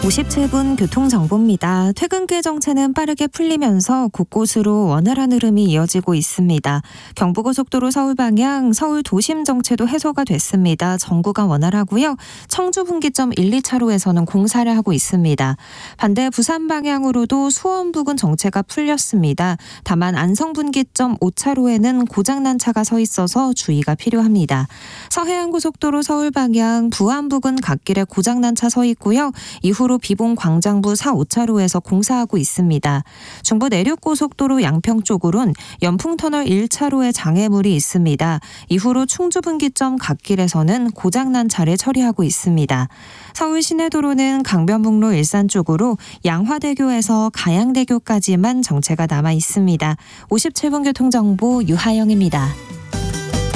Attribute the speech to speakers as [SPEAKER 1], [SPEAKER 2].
[SPEAKER 1] 57분 교통정보입니다. 퇴근길 정체는 빠르게 풀리면서 곳곳으로 원활한 흐름이 이어지고 있습니다. 경부고속도로 서울 방향 서울 도심 정체도 해소가 됐습니다. 정구가 원활하고요. 청주 분기점 1, 2차로에서는 공사를 하고 있습니다. 반대 부산 방향으로도 수원 부근 정체가 풀렸습니다. 다만 안성 분기점 5차로에는 고장난 차가 서 있어서 주의가 필요합니다. 서해안고속도로 서울 방향 부안 부근 갓길에 고장난 차 서 있고요. 이후로 비봉 광장부 4, 5차로에서 공사하고 있습니다. 중부 내륙고속도로 양평 쪽으론 연풍터널 1차로에 장애물이 있습니다. 이후로 충주 분기점 갓길에서는 고장난 차를 처리하고 있습니다. 서울 시내도로는 강변북로 일산 쪽으로 양화대교에서 가양대교까지만 정체가 남아 있습니다. 57분 교통정보 유하영입니다.